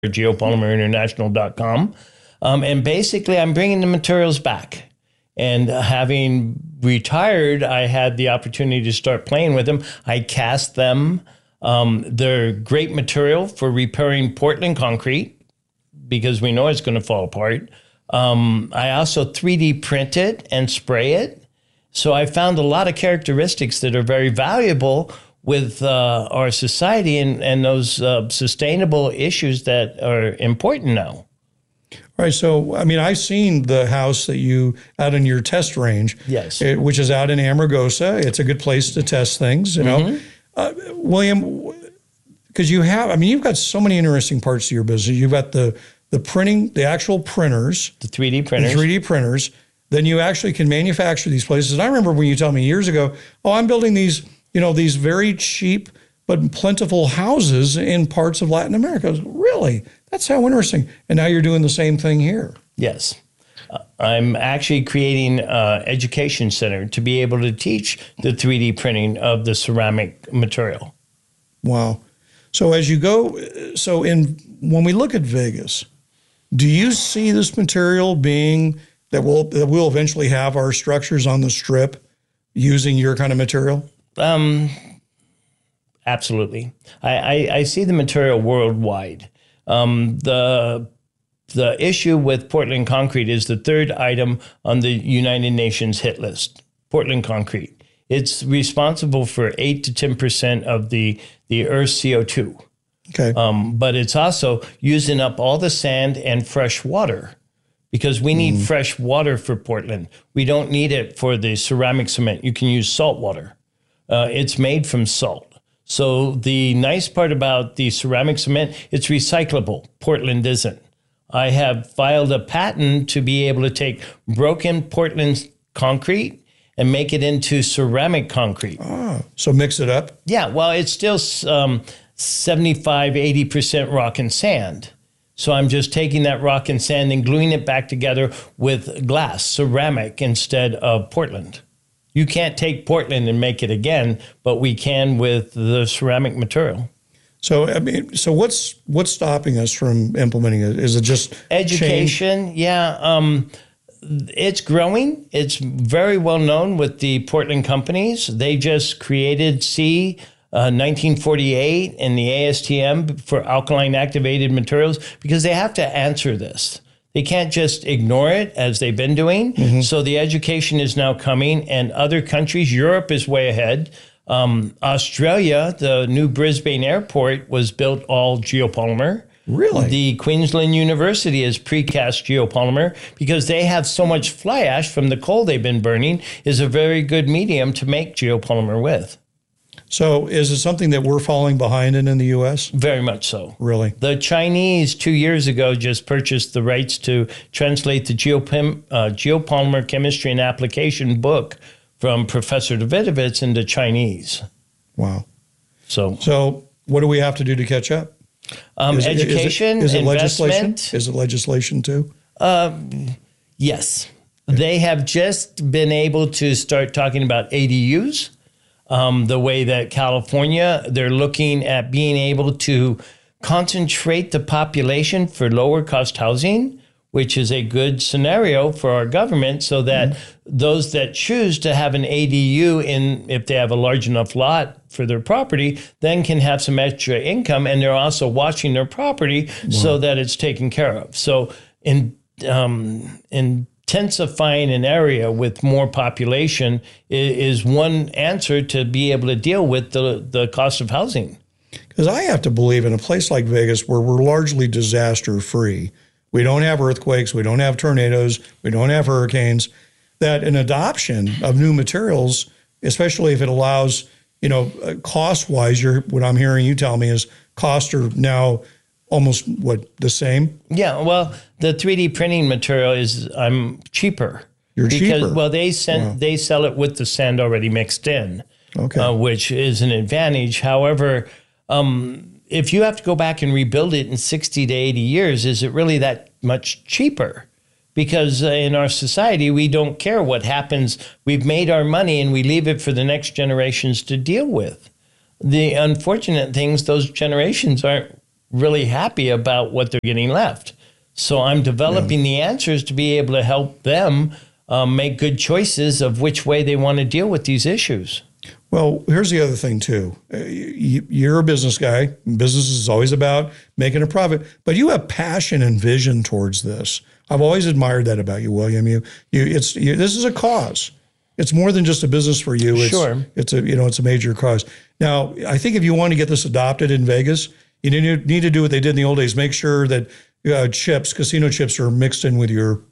geopolymerinternational.com. And basically, I'm bringing the materials back. And having retired, I had the opportunity to start playing with them. I cast them. They're great material for repairing Portland concrete because we know it's going to fall apart. I also 3D print it and spray it. So I found a lot of characteristics that are very valuable with our society and those sustainable issues that are important now. All right. So, I mean, I've seen the house that you out in your test range, yes, which is out in Amargosa. It's a good place to test things, you know. William, because you've got so many interesting parts to your business. You've got the printing, the actual printers, the 3D printers. The 3D printers. Then you actually can manufacture these places. And I remember when you told me years ago, oh, I'm building these, these very cheap but plentiful houses in parts of Latin America. I was, really? That's how interesting. And now you're doing the same thing here. Yes. I'm actually creating an education center to be able to teach the 3D printing of the ceramic material. Wow. So as you go, when we look at Vegas, do you see this material being that we'll eventually have our structures on the Strip using your kind of material? Absolutely. I see the material worldwide. The issue with Portland concrete is the third item on the United Nations hit list, Portland concrete. It's responsible for 8 to 10% of the Earth's CO2. Okay. But it's also using up all the sand and fresh water because we need fresh water for Portland. We don't need it for the ceramic cement. You can use salt water. It's made from salt. So the nice part about the ceramic cement, it's recyclable. Portland isn't. I have filed a patent to be able to take broken Portland concrete and make it into ceramic concrete. Oh, so mix it up? Yeah, well, it's still 75, 80% rock and sand. So I'm just taking that rock and sand and gluing it back together with glass, ceramic, instead of Portland. You can't take Portland and make it again, but we can with the ceramic material. So, I mean, so what's stopping us from implementing it? Is it just education? Change? Yeah. It's growing. It's very well known with the Portland companies. They just created 1948 and the ASTM for alkaline activated materials because they have to answer this. They can't just ignore it as they've been doing. So the education is now coming, and other countries, Europe is way ahead. Australia, the new Brisbane airport was built all geopolymer. Really? The Queensland University is precast geopolymer because they have so much fly ash from the coal they've been burning is a very good medium to make geopolymer with. So is it something that we're falling behind in the U.S.? Very much so. Really? The Chinese 2 years ago just purchased the rights to translate the geopolymer chemistry and application book from Professor Davidovich into Chinese. Wow. So what do we have to do to catch up? Education, is it investment. Legislation? Is it legislation too? Yes. They have just been able to start talking about ADUs. The way that California, they're looking at being able to concentrate the population for lower cost housing, which is a good scenario for our government so that those that choose to have an ADU if they have a large enough lot for their property, then can have some extra income. And they're also watching their property so that it's taken care of. So intensifying an area with more population is one answer to be able to deal with the cost of housing. Because I have to believe in a place like Vegas where we're largely disaster free, we don't have earthquakes, we don't have tornadoes, we don't have hurricanes, that an adoption of new materials, especially if it allows, cost-wise, what I'm hearing you tell me is costs are now almost, the same? Yeah, well, the 3D printing material is cheaper. You're cheaper? Well, they sell it with the sand already mixed in, which is an advantage. However, if you have to go back and rebuild it in 60 to 80 years, is it really that much cheaper? Because in our society, we don't care what happens. We've made our money and we leave it for the next generations to deal with. The unfortunate things, those generations aren't really happy about what they're getting left. So I'm developing the answers to be able to help them make good choices of which way they want to deal with these issues. Well, here's the other thing, too. You're a business guy. Business is always about making a profit, but you have passion and vision towards this. I've always admired that about you, William. This is a cause. It's more than just a business for you. It's a major cause. Now, I think if you want to get this adopted in Vegas, you need to do what they did in the old days. Make sure that casino chips are mixed in with your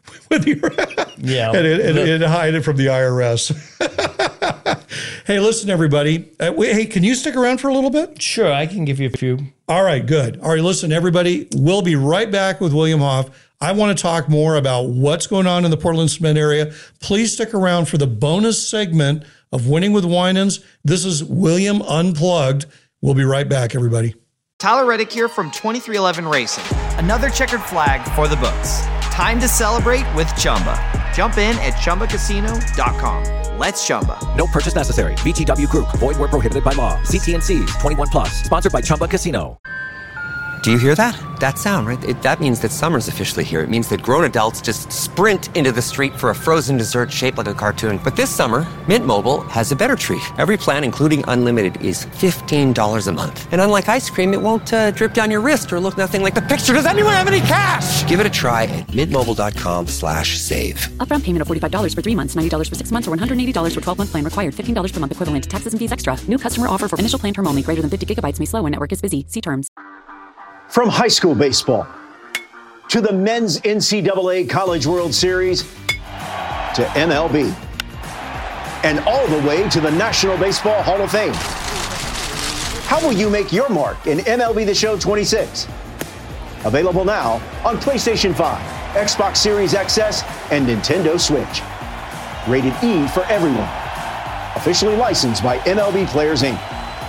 and hide it from the IRS. Hey, listen, everybody. Hey, can you stick around for a little bit? Sure, I can give you a few. All right, good. All right, listen, everybody. We'll be right back with William Hoff. I want to talk more about what's going on in the Portland cement area. Please stick around for the bonus segment of Winning with Winans. This is William Unplugged. We'll be right back, everybody. Tyler Reddick here from 2311 Racing. Another checkered flag for the books. Time to celebrate with Chumba. Jump in at ChumbaCasino.com. Let's Chumba. No purchase necessary. VGW Group. Void where prohibited by law. CT&Cs. 21 plus. Sponsored by Chumba Casino. Do you hear that? That sound, right? That means that summer's officially here. It means that grown adults just sprint into the street for a frozen dessert shaped like a cartoon. But this summer, Mint Mobile has a better treat. Every plan, including unlimited, is $15 a month. And unlike ice cream, it won't drip down your wrist or look nothing like the picture. Does anyone have any cash? Give it a try at mintmobile.com/save. Upfront payment of $45 for 3 months, $90 for 6 months, or $180 for 12-month plan required. $15 per month equivalent. Taxes and fees extra. New customer offer for initial plan term only. Greater than 50 gigabytes may slow when network is busy. See terms. From high school baseball to the men's NCAA College World Series to MLB and all the way to the National Baseball Hall of Fame. How will you make your mark in MLB The Show 26? Available now on PlayStation 5, Xbox Series XS, and Nintendo Switch. Rated E for everyone. Officially licensed by MLB Players Inc.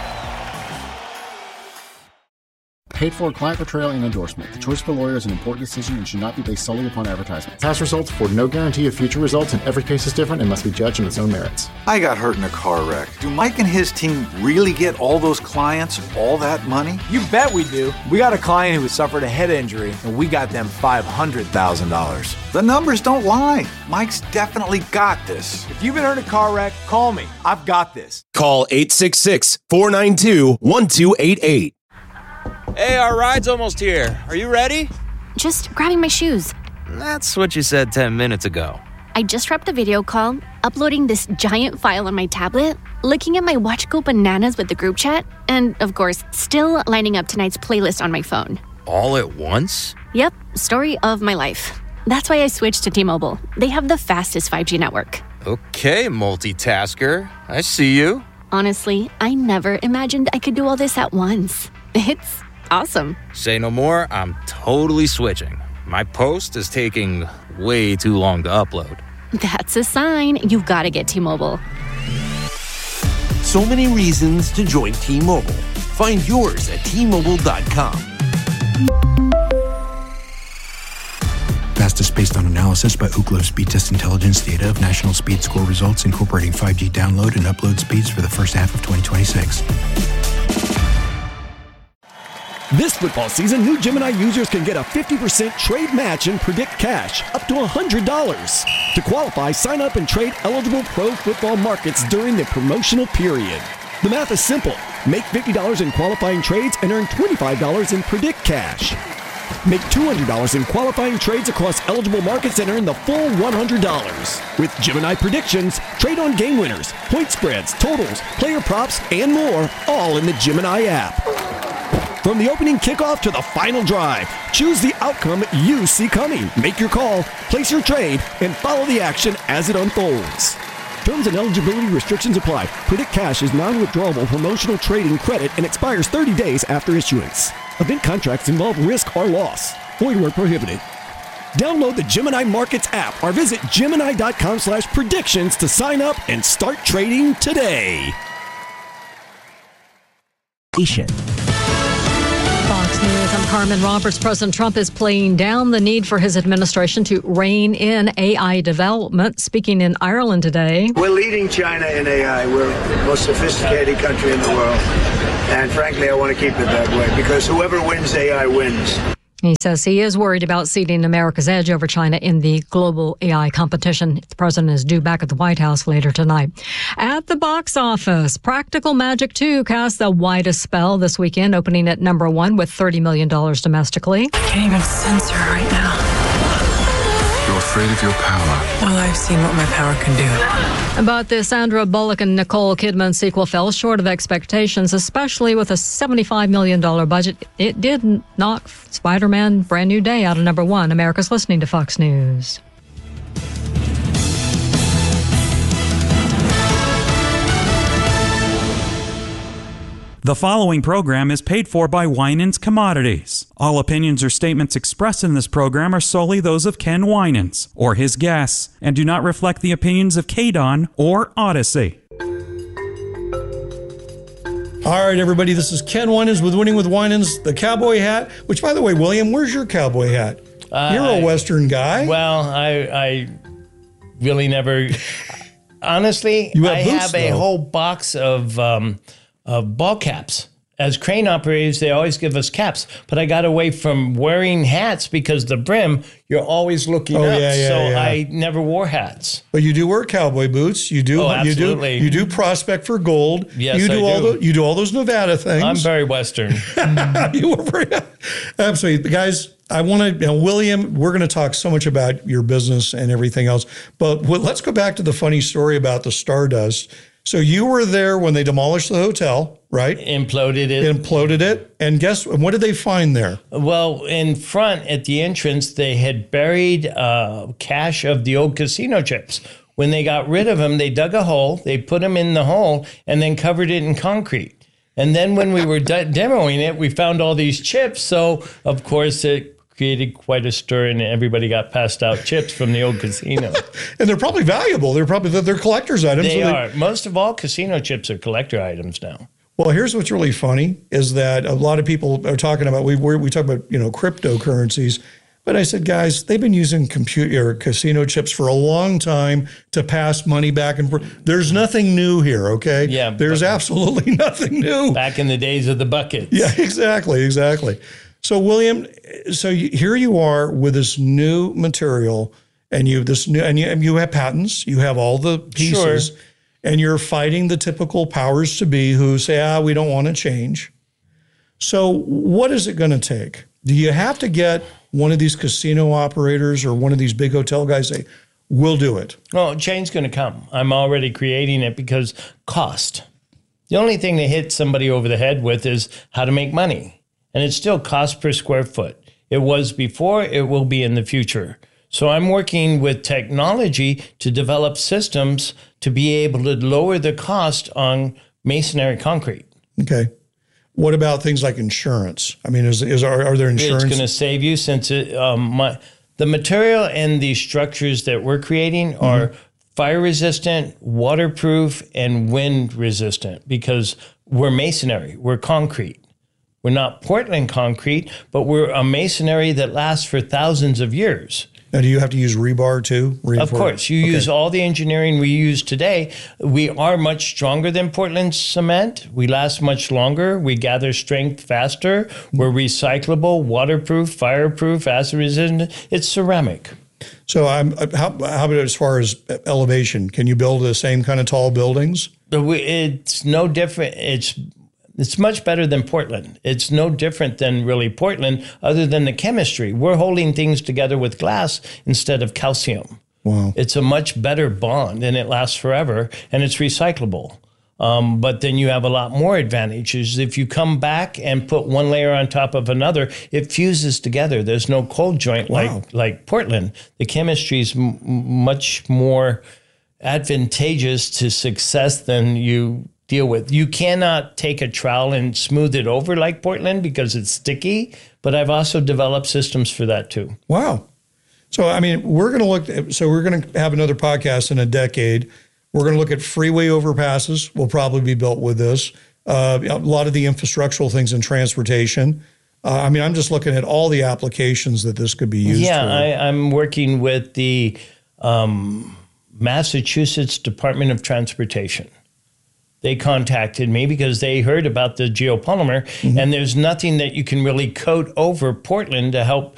Paid for client portrayal and endorsement. The choice of a lawyer is an important decision and should not be based solely upon advertisement. Past results afford no guarantee of future results, and every case is different and must be judged on its own merits. I got hurt in a car wreck. Do Mike and his team really get all those clients all that money? You bet we do. We got a client who suffered a head injury, and we got them $500,000. The numbers don't lie. Mike's definitely got this. If you've been hurt in a car wreck, call me. I've got this. Call 866-492-1288. Hey, our ride's almost here. Are you ready? Just grabbing my shoes. That's what you said 10 minutes ago. I just wrapped a video call, uploading this giant file on my tablet, looking at my watch go bananas with the group chat, and, of course, still lining up tonight's playlist on my phone. All at once? Yep, story of my life. That's why I switched to T-Mobile. They have the fastest 5G network. Okay, multitasker. I see you. Honestly, I never imagined I could do all this at once. It's awesome. Say no more, I'm totally switching. My post is taking way too long to upload. That's a sign. You've got to get T-Mobile. So many reasons to join T-Mobile. Find yours at T-Mobile.com. Fastest based on analysis by Ookla Speed Test Intelligence data of national speed score results incorporating 5G download and upload speeds for the first half of 2026. This football season, new Gemini users can get a 50% trade match in Predict Cash, up to $100. To qualify, sign up and trade eligible pro football markets during the promotional period. The math is simple. Make $50 in qualifying trades and earn $25 in Predict Cash. Make $200 in qualifying trades across eligible markets and earn the full $100. With Gemini Predictions, trade on game winners, point spreads, totals, player props, and more, all in the Gemini app. From the opening kickoff to the final drive, choose the outcome you see coming. Make your call, place your trade, and follow the action as it unfolds. Terms and eligibility restrictions apply. Predict Cash is non-withdrawable promotional trading credit and expires 30 days after issuance. Event contracts involve risk or loss. Void where prohibited. Download the Gemini Markets app or visit Gemini.com/predictions to sign up and start trading today. Fox News, I'm Carmen Roberts. President Trump is playing down the need for his administration to rein in AI development. Speaking in Ireland today. We're leading China in AI. We're the most sophisticated country in the world. And frankly, I want to keep it that way because whoever wins AI wins. He says he is worried about ceding America's edge over China in the global AI competition. The president is due back at the White House later tonight. At the box office, Practical Magic 2 cast the widest spell this weekend, opening at number 1 with $30 million domestically. I can't even sense her right now. You're afraid of your power. Well, I've seen what my power can do. But the Sandra Bullock and Nicole Kidman sequel fell short of expectations, especially with a $75 million budget. It did knock Spider-Man Brand New Day out of number 1. America's listening to Fox News. The following program is paid for by Winans Commodities. All opinions or statements expressed in this program are solely those of Ken Winans or his guests and do not reflect the opinions of KDON or Odyssey. All right, everybody, this is Ken Winans with Winning with Winans, the cowboy hat, which, by the way, William, where's your cowboy hat? You're a Western guy. Well, I really never... Honestly, You have I boots, have a though. whole box of ball caps. As crane operators, they always give us caps, but I got away from wearing hats because the brim, you're always looking up. I never wore hats. But you do wear cowboy boots. You do. Absolutely. You do prospect for gold. Yes, you do I do. You do all those Nevada things. I'm very Western. You were very absolutely, guys. I want to, William. We're going to talk so much about your business and everything else, but let's go back to the funny story about the Stardust. So you were there when they demolished the hotel, right? Imploded it. And guess what did they find there? Well, in front at the entrance, they had buried cache of the old casino chips. When they got rid of them, they dug a hole, they put them in the hole, and then covered it in concrete. And then when we were demoing it, we found all these chips. So, of course, it created quite a stir, and everybody got passed out chips from the old casino. And they're probably valuable. They're collector's items. They are. Most of all, casino chips are collector items now. Well, here's what's really funny is that a lot of people are talking about, we talk about, cryptocurrencies, but I said, guys, they've been using casino chips for a long time to pass money back and forth. There's nothing new here, okay? Yeah. There's absolutely nothing new. Back in the days of the buckets. Yeah, exactly. So, William, here you are with this new material, and you have patents. You have all the pieces, Sure. And you're fighting the typical powers to be who say, we don't want to change. So, what is it going to take? Do you have to get one of these casino operators or one of these big hotel guys say, "We'll do it"? Well, change's going to come. I'm already creating it because cost. The only thing to hit somebody over the head with is how to make money. And it's still cost per square foot. It was before, it will be in the future. So I'm working with technology to develop systems to be able to lower the cost on masonry concrete. Okay. What about things like insurance? I mean, are there insurance? It's going to save you since the material and the structures that we're creating are fire resistant, waterproof, and wind resistant because we're masonry, we're concrete. We're not Portland concrete, but we're a masonry that lasts for thousands of years. Now, do you have to use rebar too? Of course. You use all the engineering we use today. We are much stronger than Portland cement. We last much longer. We gather strength faster. We're recyclable, waterproof, fireproof, acid resistant. It's ceramic. So how about as far as elevation? Can you build the same kind of tall buildings? It's no different. It's much better than Portland. It's no different than really Portland other than the chemistry. We're holding things together with glass instead of calcium. Wow. It's a much better bond and it lasts forever and it's recyclable. But then you have a lot more advantages. If you come back and put one layer on top of another, it fuses together. There's no cold joint like Portland. The chemistry is much more advantageous to success than you deal with. You cannot take a trowel and smooth it over like Portland because it's sticky, but I've also developed systems for that too. Wow. So, I mean, we're going to have another podcast in a decade. We're going to look at freeway overpasses will probably be built with this. A lot of the infrastructural things in transportation. I mean, I'm just looking at all the applications that this could be used for. I'm working with the Massachusetts Department of Transportation. they contacted me because they heard about the geopolymer, and there's nothing that you can really coat over Portland to help